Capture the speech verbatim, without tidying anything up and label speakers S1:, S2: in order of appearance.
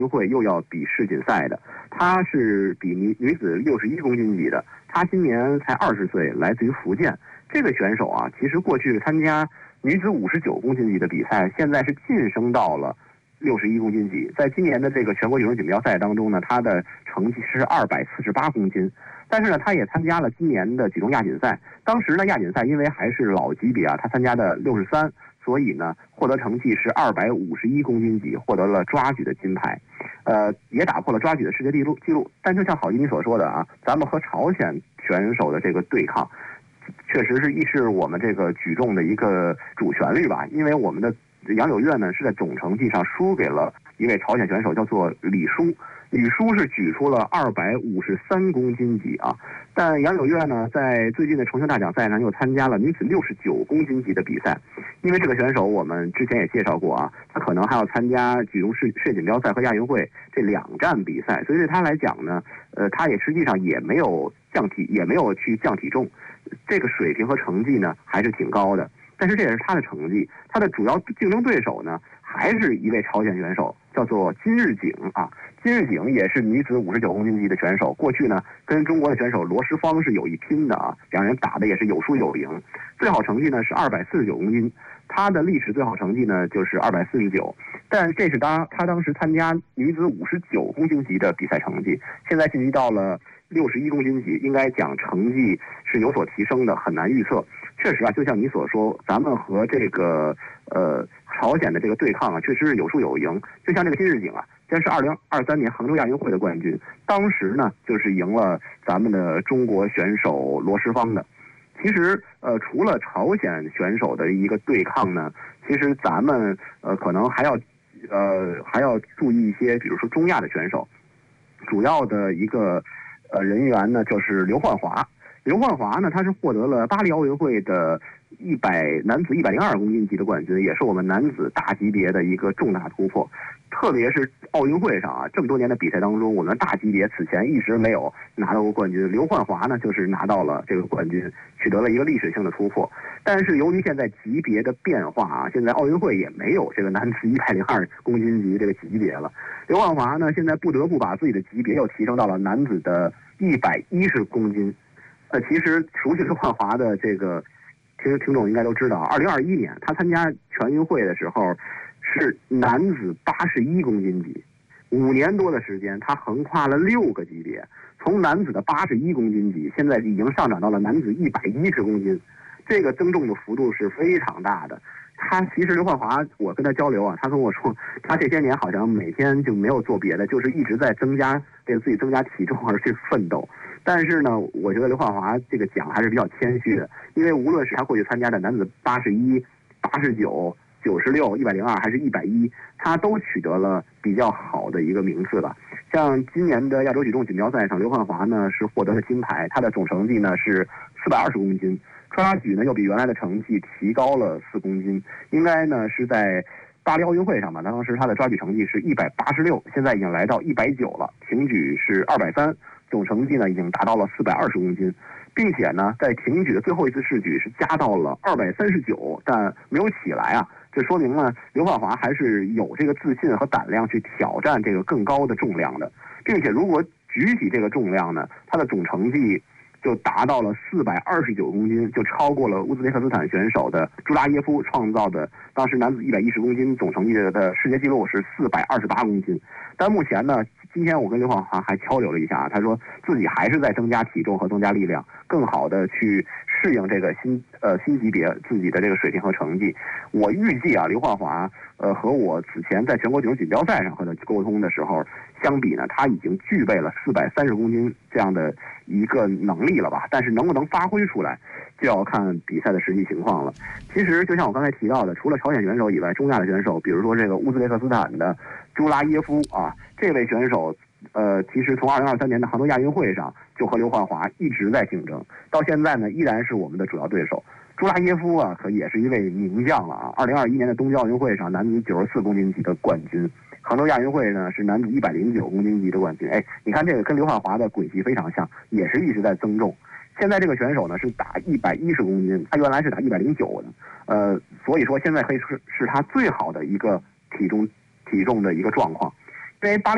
S1: 会又要比世锦赛的，她是比女女子六十一公斤级的，她今年才二十岁，来自于福建。这个选手啊，其实过去参加女子五十九公斤级的比赛，现在是晋升到了六十一公斤级。在今年的这个全国举重锦标赛当中呢，她的成绩是二百四十八公斤。但是呢，她也参加了今年的举重亚锦赛。当时呢，亚锦赛因为还是老级别啊，她参加的六十三，所以呢，获得成绩是二百五十一公斤级，获得了抓举的金牌，呃，也打破了抓举的世界纪录记录。但就像郝基你所说的啊，咱们和朝鲜选手的这个对抗，确实是亦是我们这个举重的一个主旋律吧。因为我们的杨柳月呢是在总成绩上输给了一位朝鲜选手，叫做李舒。李舒是举出了二百五十三公斤级啊，但杨柳月呢，在最近的重庆大奖赛上又参加了女子六十九公斤级的比赛。因为这个选手我们之前也介绍过啊，他可能还要参加举重世世界锦标赛和亚运会这两站比赛，所以对他来讲呢，呃，他也实际上也没有降体，也没有去降体重，这个水平和成绩呢还是挺高的。但是这也是他的成绩，他的主要竞争对手呢还是一位朝鲜选手，叫做金日景啊。金日景也是女子五十九公斤级的选手，过去呢跟中国的选手罗时芳是有一拼的啊，两人打的也是有输有赢。最好成绩呢是二百四十九公斤，他的历史最好成绩呢就是二百四十九，但这是当他当时参加女子五十九公斤级的比赛成绩，现在晋级到了六十一公斤级，应该讲成绩是有所提升的，很难预测。确实啊，就像你所说，咱们和这个呃朝鲜的这个对抗啊，确实是有输有赢。就像这个金日景啊，这是二零二三年杭州亚运会的冠军，当时呢就是赢了咱们的中国选手罗时芳的。其实呃，除了朝鲜选手的一个对抗呢，其实咱们呃可能还要呃还要注意一些，比如说中亚的选手，主要的一个呃人员呢就是刘焕华。刘焕华呢，他是获得了巴黎奥运会的一百男子一百零二公斤级的冠军，也是我们男子大级别的一个重大突破。特别是奥运会上啊，这么多年的比赛当中，我们大级别此前一直没有拿到过冠军。刘焕华呢，就是拿到了这个冠军，取得了一个历史性的突破。但是由于现在级别的变化啊，现在奥运会也没有这个男子一百零二公斤级这个级别了。刘焕华呢，现在不得不把自己的级别又提升到了男子的一百一十公斤。呃，其实熟悉刘焕华的这个，其实听众应该都知道，二零二一年他参加全运会的时候是男子八十一公斤级，五年多的时间，他横跨了六个级别，从男子的八十一公斤级，现在已经上涨到了男子一百一十公斤，这个增重的幅度是非常大的。他其实刘焕华，我跟他交流啊，他跟我说，他这些年好像每天就没有做别的，就是一直在增加给自己增加体重而去奋斗。但是呢，我觉得刘焕华这个奖还是比较谦虚的，因为无论是他过去参加的男子八十一、八十九、九十六、一百零二还是一百一，他都取得了比较好的一个名次吧。像今年的亚洲举重锦标赛上，刘焕华呢是获得了金牌，他的总成绩呢是四百二十公斤，抓举呢又比原来的成绩提高了四公斤，应该呢是在巴黎奥运会上吧，当时他的抓举成绩是一百八十六，现在已经来到一百九了，挺举是二百三。总成绩呢已经达到了四百二十公斤，并且呢在挺举的最后一次试举是加到了二百三十九，但没有起来啊。这说明了刘焕华还是有这个自信和胆量去挑战这个更高的重量的，并且如果举起这个重量呢，他的总成绩就达到了四百二十九公斤，就超过了乌兹别克斯坦选手的朱拉耶夫创造的当时男子一百一十公斤总成绩的世界纪录是四百二十八公斤。但目前呢，今天我跟刘焕华还交流了一下，他说自己还是在增加体重和增加力量，更好的去适应这个新呃新级别自己的这个水平和成绩。我预计啊，刘焕华呃和我此前在全国举重锦标赛上和他沟通的时候相比呢，他已经具备了四百三十公斤这样的一个能力了吧？但是能不能发挥出来，就要看比赛的实际情况了。其实就像我刚才提到的，除了朝鲜选手以外，中亚的选手，比如说这个乌兹别克斯坦的朱拉耶夫啊，这位选手，呃，其实从二零二三年的杭州亚运会上就和刘焕华一直在竞争，到现在呢依然是我们的主要对手。朱拉耶夫啊，可也是一位名将了啊！二零二一年的东京奥运会上，男子九十四公斤级的冠军；杭州亚运会呢是男子一百零九公斤级的冠军。哎，你看这个跟刘焕华的轨迹非常像，也是一直在增重。现在这个选手呢是打一百一十公斤，他原来是打一百零九的，呃，所以说现在可以是是他最好的一个体重体重的一个状况，因为巴黎